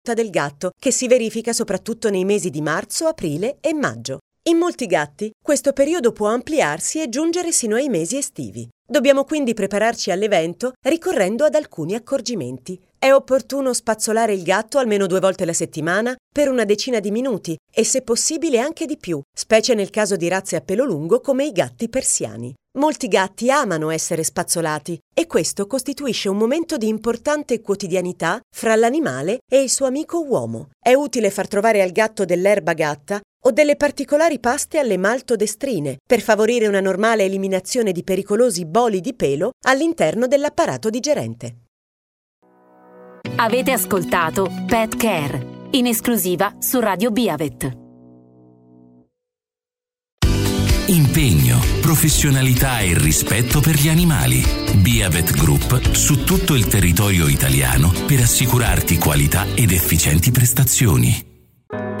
del gatto, che si verifica soprattutto nei mesi di marzo, aprile e maggio. In molti gatti questo periodo può ampliarsi e giungere sino ai mesi estivi. Dobbiamo quindi prepararci all'evento ricorrendo ad alcuni accorgimenti. È opportuno spazzolare il gatto almeno 2 volte alla settimana per una decina di minuti e se possibile anche di più, specie nel caso di razze a pelo lungo come i gatti persiani. Molti gatti amano essere spazzolati e questo costituisce un momento di importante quotidianità fra l'animale e il suo amico uomo. È utile far trovare al gatto dell'erba gatta o delle particolari paste alle maltodestrine per favorire una normale eliminazione di pericolosi boli di pelo all'interno dell'apparato digerente. Avete ascoltato Pet Care, in esclusiva su Radio Biavet. Impegno, professionalità e rispetto per gli animali. Biavet Group su tutto il territorio italiano per assicurarti qualità ed efficienti prestazioni.